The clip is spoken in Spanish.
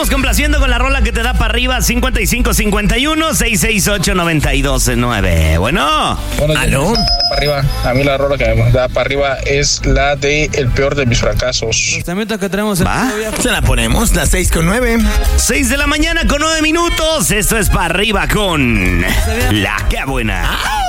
estamos complaciendo con la rola que te da para arriba, 5551-668-9209. Bueno, ¿aló? Para arriba, a mí la rola que me da para arriba es la de El peor de mis fracasos. También que tenemos ¿va? Se la ponemos, las 6:09. 6 de la mañana con 9 minutos. Esto es para arriba con La Que Buena.